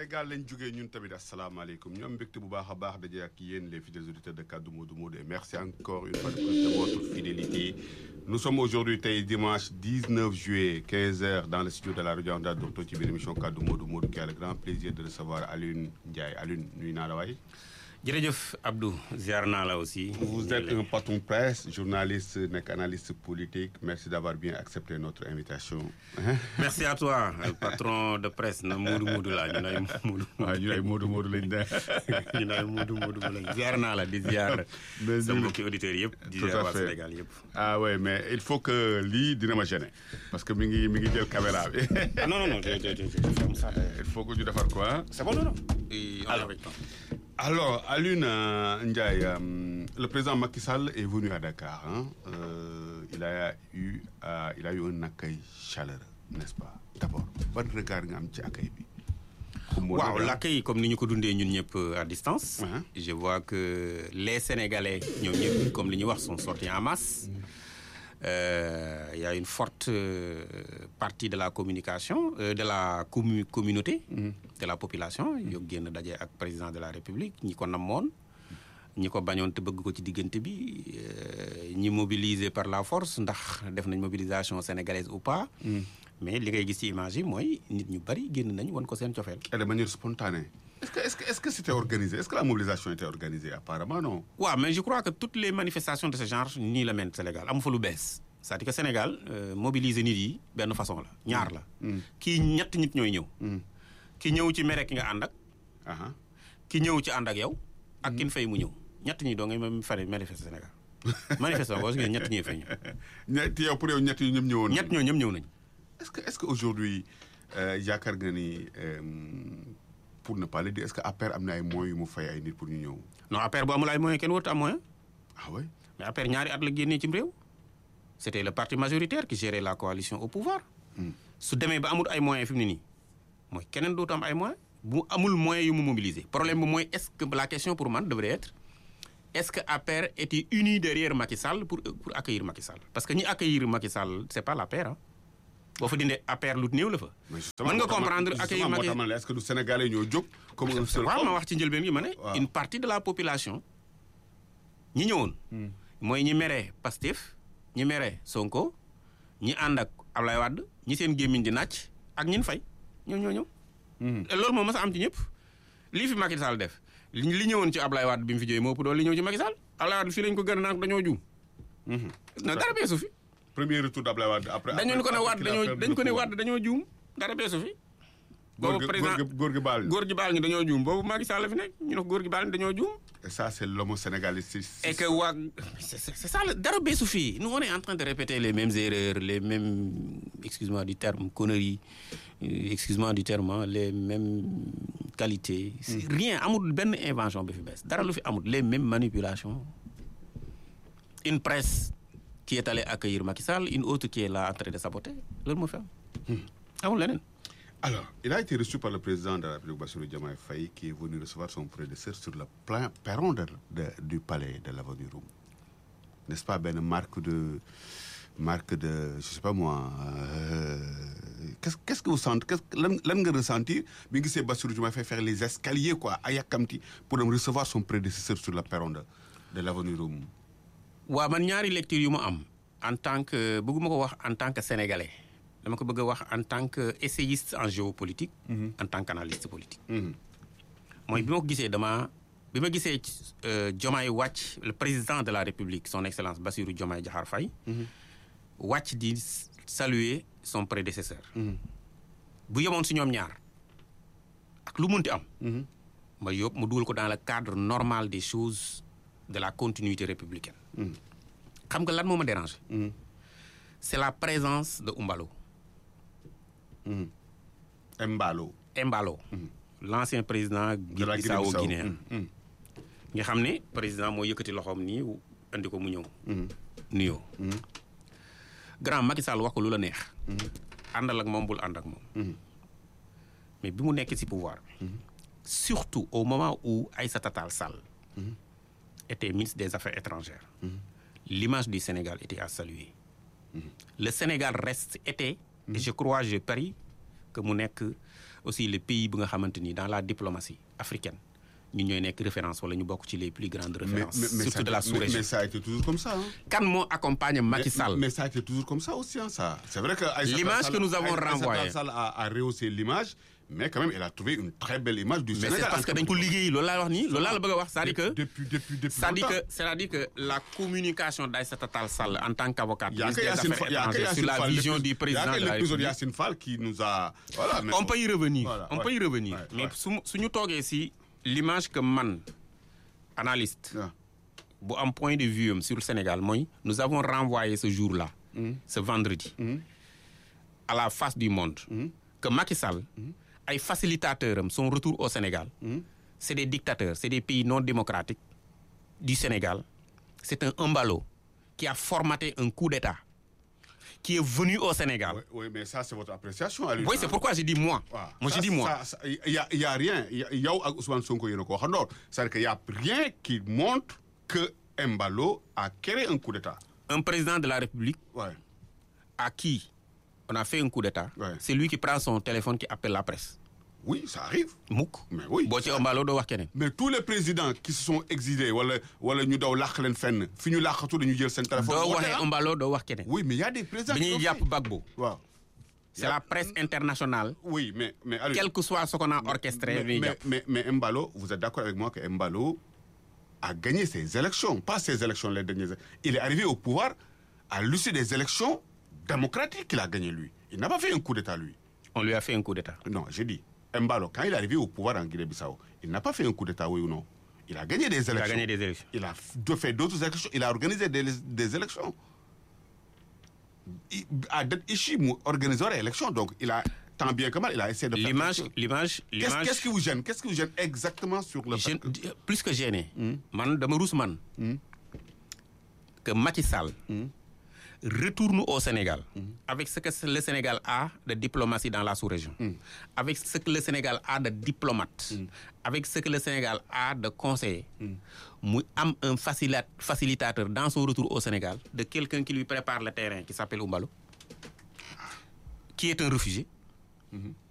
Sénégal lañ jógee ñun tamit asalaamaaleykum ñoom mbégte bu baax a baax daje ak yéen les fidèles auditeurs de Kaddu Modou Modou et merci encore une fois de plus de votre fidélité. Nous sommes aujourd'hui tey dimanche 19 juillet 15h dans le studio de la rajo Onda Docteur ci biir émission Kaddu Modou Modou qui a le grand plaisir de recevoir Alioune Ndiaye Alioune nuyu naa la waay. jërëjëf Abdou ziar naa la aussi. Vous êtes un patron presse journaliste nekk analyste politique merci d'avoir bien accepté notre invitation. merci à toi patron de presse na Modou Modou la ñu nay Modou. waaw ñu nay Modou Modou lañ de. ñu nay Modou Modou lañ ziar naa la di ziar. sa mbokki auditeurs yëpp. di ziar waa Sénégal yëpp. ah oui mais il faut que lii dina ma gêner parce que mi ngi jël caméra bi. ah non il faut que ñu defar quoi. c'est bon non. Alors, Alioune Ndiaye, le président Macky Sall est venu à Dakar. Il a eu un accueil chaleureux, n'est-ce pas? D'abord, ban regard nga am ci accueil bi. Waaw, l'accueil comme ni ñu ko dundee ñun ñëpp à distance. Je vois que les Sénégalais ñoom ñëpp comme li ñu wax sont sortis en masse. Il y a une forte partie de la communication de la communauté de la population yoo génn daje ak président de la République ñi ko namoon ñi ko bañoon te bëgg ko ci diggante bi ñi mobilisé par la force ndax def nañ mobilisation sénégalaise ou pas mais li ngay gis ci image yi mooy nit ñu bari génn nañ wan ko seen cofeel. Et de manière spontanée. Est-ce que c'était organisé? Est-ce que la mobilisation était organisée? Apparemment non. waaw mais je crois que toutes les manifestations de ce genre nii la mel Sénégal amu fa lu bees c'est-à-dire que Sénégal mobiliser nit yi benn façon la ñaar la. kii ñett nit ñooy ñëw. ki ñëw ci mere ki nga ànd ak. ki ñëw ci ànd ak yow. ak kin fay mu ñëw ñett ñi doo ngay fare manifester Sénégal manifestation boo gis ñett ñi fay ñëw. ñett yow pour yow ñett yi ñoom ñëwoon. ñett ñoo ñoom ñëw nañ. est-ce que aujourd'hui yaakaar nga ni. Pour ne pas le dire, est-ce que APR am na ay moyens yu mu fay ay nit pour ñu ñëw. non APR bu amul ay moyens kenn warut am moyen. ah oui. mais APR ñaari at la génnee ci réew. c'était le parti majoritaire qui gérait la coalition au pouvoir. su demee ba amul ay moyens fi mu ne nii mooy keneen dootu am ay moyens. bu amul moyens yu mu mobiliser. problème bi mooy est-ce que la question pour man devrait être est-ce que APR était uni derrière Macky Sall pour accueillir Macky Sall. parce que ñi accueillir Macky Sall c'est pas l'APR ah. boo fa dindee APR lu néew la fa. mën nga comprendre accueil Macky est-ce que du Sénégalais ñoo jóg. comme un seul waaw ma wax ci njëlbeen gi ma ne. une partie de la population ñi ñëwoon. mooy ñi mere Pastef ñi mere Sonko ñi ànd ak Ablaye Wade ñi seen gémmiñ di nàcc ak ñin fay ñoo ñëw. loolu moom mas a am ci ñëpp lii fi Macky Sall def li ñëwoon ci Ablaye Wade bi mu fi jógee moo ëpp doole li ñëw ci Macky Sall Ablaye Wade fii lañ ko gën a naan dañoo juum. na dara beesu fi. premier retour d'Ablaye Wade après. dañu ko ne Wade dañoo juum dara beesu fi. boobu président góor gi baal ñu dañoo juum boobu Macky Sall la fi nekk ñu ne ko góor gi baal ñu dañoo juum. et ça c'est l'homo sénégalais. et que c'est ça dara beesu fii nous on est en train de répéter les mêmes erreurs les mêmes excuse-moi du terme conneries excuse-moi du terme les mêmes qualités. rien amul benn invention bi fi bees dara lu fi amul les mêmes manipulations une presse. qui est allé accueillir Macky Sall, une autre qui est là en train de saboter. Loolu moo fi am. amul leneen. Alors, il a été reçu par le président de la République Bassirou Diomaye Faye qui est venu recevoir son prédécesseur sur le perron du palais de l'Avenue Roume. N'est-ce pas benn marque de je sais pas moi qu'est-ce que vous sentez lan nga ressentir bi nga gisee Bassirou Diomaye Faye faire les escaliers quoi à yàkkamti pour dem recevoir son prédécesseur sur le perron de l'Avenue Roume. waaw man ñaari lecture yu ma am en tant que bëgguma ko wax en tant que sénégalais dama ko bëgg a wax en tant que essayiste en géopolitique. en tant qu'analyste politique. mooy bi ma ko gisee bi ma gisee Diomaye wàcc le président de la République son excellence Bassirou Diomaye Diakhar Faye. wàcc di saluer son prédécesseur. bu yemoon si ñoom ñaar ak lu munti am. ma dugal ko dans le cadre normal des choses. de la continuité républicaine. xam nga lan moo ma dérange. c'est la présence de Umbalo. Embalo. L'ancien président Guinée-Bissau guinéen. nga xam ne président moo yëkkati loxoom nii andi ko mu ñëw. nuyoo. grand Macky Sall wax ko lu la neex. àndal ak moom bul ànd ak moom. mais bi mu nekk ci pouvoir. surtout au moment où Aïssata Tall Sall. était ministre des Affaires étrangères. L'image du Sénégal était à saluer. Le Sénégal était, et je crois, je parie, que mu nekk aussi le pays bi nga xamante ni dans la diplomatie africaine ñun ñooy nekk référence wala ñu bokk ci les plus grandes références. surtout de la sous-région. Mais ça a été toujours comme ça. Kan moo accompagne Macky Sall. Mais ça a été toujours comme ça aussi. Ça. C'est vrai que l'image que nous avons renvoyée. Aïssata Tall Sall a rehaussé l'image, mais quand même, elle a trouvé une très belle image du Sénégal. Mais c'est parce que dañ ko liggéey loolu laa wax nii loolu laa la bëgg a wax c'est-à-dire que. Depuis c'est-à-dire que la communication d'Aïssata Tall Sall en tant qu'avocate. Il y a que sur la vision du président de la République. Yacine Fall qui nous a. Voilà, on peut y revenir. Voilà, on peut y revenir. Mais suñu toogee si l'image que man. Analyste, bu am point de vue sur le Sénégal, nous avons renvoyé ce jour-là, ce vendredi, à la face du monde, que Macky Sall, les facilitateurs, son retour au Sénégal, c'est des dictateurs, c'est des pays non démocratiques du Sénégal. C'est un Embalo qui a formaté un coup d'État, qui est venu au Sénégal. Oui, mais ça, c'est votre appréciation. À lui, oui, c'est pourquoi j'ai dit moi. Moi, j'ai dit moi. Il n'y a rien. Il y a Ousmane Sonko, c'est-à-dire qu'il n'y a rien qui montre que Embalo a créé un coup d'État. Un président de la République à qui on a fait un coup d'État, c'est lui qui prend son téléphone qui appelle la presse. Oui, ça arrive. Mouk. Mais oui. Mais tous les présidents qui se sont exilés, wala ñu daw laq len fenn, fi ñu laqatu dañu jël sen téléphone. Oui, mais il y a des présidents qui wow. C'est la presse internationale. Oui, mais quel que soit ce qu'on a orchestré. Mais Embalo, vous êtes d'accord avec moi que Embalo a gagné ses élections, pas ses élections les dernières. Il est arrivé au pouvoir à l'issue des élections démocratiques qu'il a gagné lui. Il n'a pas fait un coup d'État lui. On lui a fait un coup d'État. Non, j'ai dit. Embalo, quand il est arrivé au pouvoir en Guinée-Bissau, il n'a pas fait un coup d'État, oui ou non? Il a gagné des élections. Il a fait d'autres élections. Il a organisé des élections. À Ichi, organisé des élections. Donc, il a, tant bien que mal, il a essayé de faire l'image. Qu'est-ce qui vous gêne? Qu'est-ce qui vous gêne exactement sur le fait plus que gêné, man, de Rousman, que Macky Sall retourne au Sénégal avec ce que le Sénégal a de diplomatie dans la sous-région, avec ce que le Sénégal a de diplomates, avec ce que le Sénégal a de conseillers, un facilitateur dans son retour au Sénégal de quelqu'un qui lui prépare le terrain qui s'appelle Embalo, qui est un réfugié.